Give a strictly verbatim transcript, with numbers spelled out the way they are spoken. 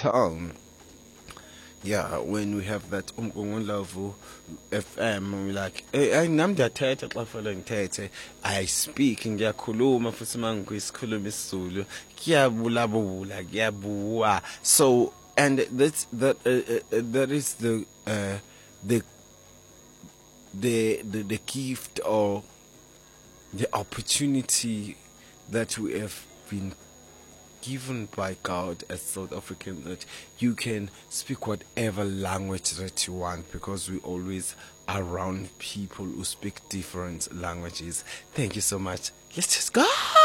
town. Yeah, when we have that umgungundlovu F M, we like, eh, ay, nami ndiyathetha xa fanele ngithethe. I speak, ngiyakhuluma futhi mangisikhuluma isiZulu, kuyabulabula, kuyabuwa. So, and that's that uh, uh, that is the uh, the the the the gift or the opportunity that we have been given by God as South African, that you can speak whatever language that you want, because we always around people who speak different languages. Thank you so much. Let's just go.